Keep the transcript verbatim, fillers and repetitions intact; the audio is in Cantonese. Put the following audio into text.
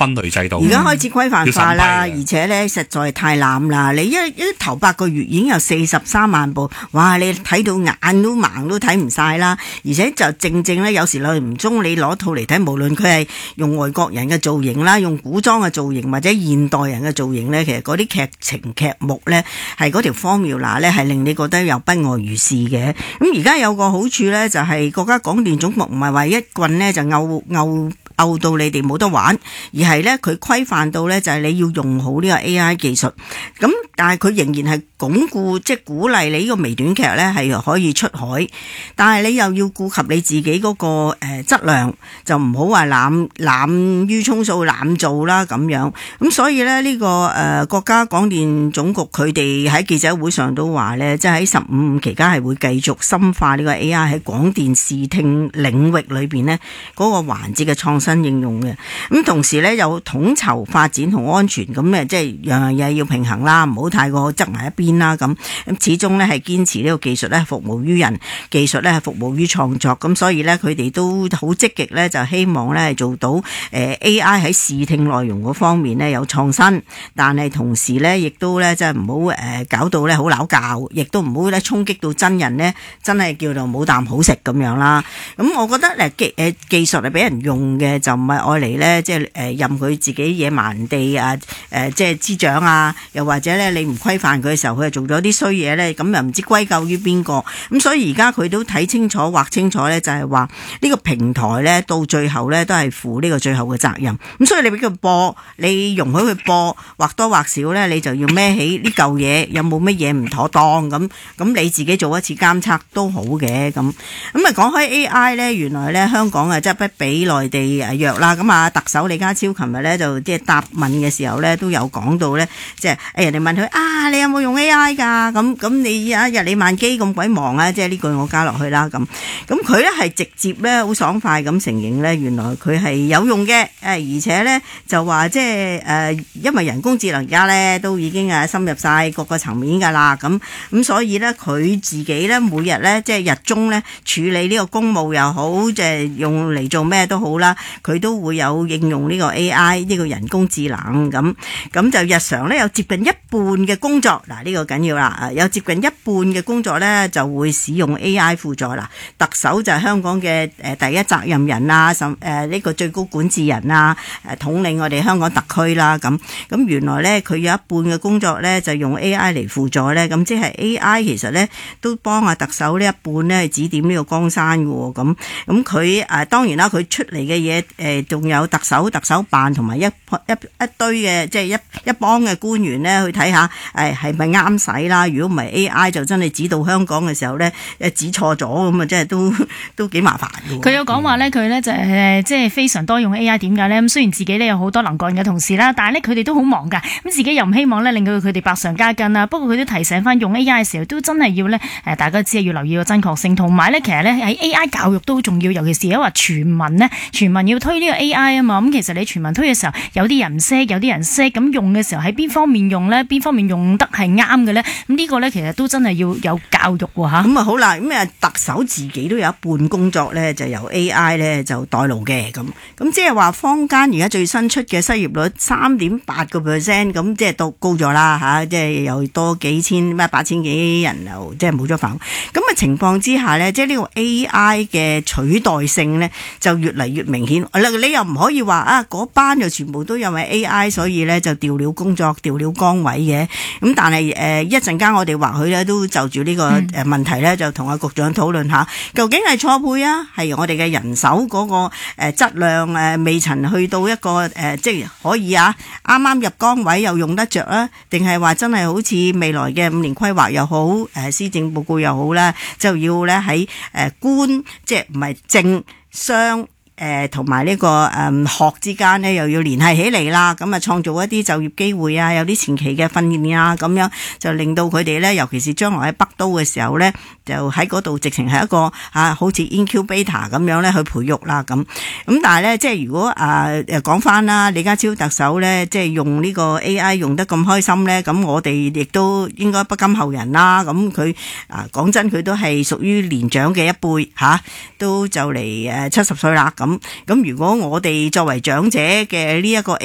分類制度。 而家開始規範化啦，而且咧實在太濫啦！你一一頭八個月已經有四十三萬部，哇！你睇到眼都盲都睇唔晒啦。而且就正正咧，有時耐唔中你攞套嚟睇，無論佢係用外國人嘅造型啦，用古裝嘅造型或者現代人嘅造型咧，其實嗰啲劇情劇目咧係嗰條 formula 咧係令你覺得又不外如是嘅。咁而家有個好處咧，就係國家廣電總局唔係話一棍咧就勾勾勾到你哋冇得玩，而係咧佢規範到咧就係你要用好呢個 A I 技術。咁但係佢仍然係鞏固即係鼓勵你呢個微短劇咧係可以出海，但係你又要顧及你自己嗰個誒質量，就唔好話濫濫竽充數濫做啦咁樣。咁所以咧呢個誒國家廣電總局佢哋喺記者會上都話咧，即係喺十五期間係會繼續深化呢個 A I 喺廣電視聽領域裏邊咧嗰個環節嘅創新應用嘅。咁同時咧有統籌發展同安全，咁誒即係樣樣嘢要平衡啦，唔好太過側埋一邊啦咁。咁始終咧係堅持呢個技術咧服務於人，技術咧係服務於創作。咁所以咧佢哋都好積極咧，就希望咧做到誒 A I 喺視聽內容嗰方面咧有創新，但係同時咧亦都咧即係唔好誒搞到咧好拗教，亦都唔好咧衝擊到真人咧，真係叫做冇啖好食咁樣啦。咁我覺得誒技誒技術係俾人用嘅，就唔係愛嚟咧即係誒任佢自己野蠻地啊誒即係滋長啊，又或者咧你唔規範佢嘅時候，佢就做咗啲衰嘢咧，咁又唔知歸咎於邊個。咁所以而家佢都睇清楚劃清楚咧，就係話呢個平台咧到最後咧都係負呢個最後嘅責任。咁所以你俾佢播，你容許佢播，或多或少咧，你就要孭起呢嚿嘢有冇乜嘢唔妥當咁，咁你自己做一次監測都好嘅咁。咁啊講開 A I 咧，原來咧香港啊真係不比內地誒弱啦。咁啊特首李家超琴日咧就即係答問嘅時候咧都有講到咧，即係誒人哋問佢啊你有冇用 A I 㗎？咁咁你啊日理萬機咁鬼忙啊，即係呢句我加落去啦咁。咁佢咧係直接咧好爽快咁承認咧，原來佢係有用嘅，誒而且咧就話即係誒，因為人工智能而家咧都已經啊深入晒各個層面㗎啦，咁咁所以咧佢自己咧每日咧即係日中咧處理呢個公務又好，即係用嚟做咩都好啦，佢都會有應用呢個 A I 呢個人工智能咁，咁就日常咧有接近一半嘅工作，嗱呢個緊要啦，有接近一半嘅工作咧就會使用 A I 輔助啦。特首就係香港嘅誒第一責任人啊，甚誒呢個最高管治人啊，誒統領我哋香港特區啦，咁咁原來咧佢有一半嘅工作咧就用 A I 嚟輔助咧，咁即係 A I 其實咧都幫阿特首呢一半咧指點呢個江山嘅喎，咁咁佢誒當然啦，佢出嚟嘅嘢誒仲有特首、特首辦同埋一一一堆嘅即係一一幫嘅官員咧去睇下誒係咪啱使啦。如果唔係 A I 就真係指導香港嘅時候咧誒指錯咗咁啊，真係都都幾麻煩嘅。 佢有講話咧，佢咧就係即係非常多用 A I， 點解咧？咁雖然自己咧有好多能幹嘅同事啦，但係咧佢哋都好忙㗎，咁自己又唔希望咧令到佢哋百上加斤啦。不過佢都提醒翻用 A I 嘅時候都真係要咧誒，大家知係要留意個真確性，同埋咧其實咧喺 A I 教育都好重要，尤其是而家話全民咧，全民要推呢個 A I 啊嘛。咁其實你全民推嘅時候，有啲人唔識，有啲人識，咁用嘅時候喺邊方面用咧，邊方面用得係啱嘅咧？咁呢個咧其實都真係要有教育喎嚇。 咁啊好啦，咁啊特首自己都有一半工作咧就由 A I 咧就代勞嘅咁，咁即係話坊間而家最新出嘅失業率三點八個 percent， 咁即係到高咗啦嚇，即係又多幾千咩八千幾人又即係冇咗份。咁嘅情況之下咧，即係呢個 A I 嘅取代性咧就越嚟越明顯。你又唔可以話啊嗰班就全部都因為 A I 所以咧就調了工作、調了崗位嘅。咁但係誒一陣間我哋或許咧都就住呢個誒問題咧就同阿局長討論下，究竟係錯配啊，係我哋嘅人手嗰個誒質量誒未曾去到一個誒即係可以啊啱啱入崗位又用得着啊，定係話真係好似未來嘅五年規劃又好誒施政報告又好咧，就要咧喺誒官即係唔係政商誒同埋呢個誒、嗯、學之間咧又要聯繫起嚟啦，咁啊創造一啲就業機會啊，有啲前期嘅訓練啊，咁樣就令到佢哋咧，尤其是將來喺北都嘅時候咧，就喺嗰度直情係一個啊，好似 incubator 咁樣咧去培育啦咁。咁但係咧，即係如果啊誒講翻啦，李家超特首咧，即係用呢個 A I 用得咁開心咧，咁我哋亦都應該不甘後人啦。咁佢啊講真，佢都係屬於年長嘅一輩嚇、啊，都就嚟誒七十歲啦咁。咁如果我哋作為長者嘅呢一個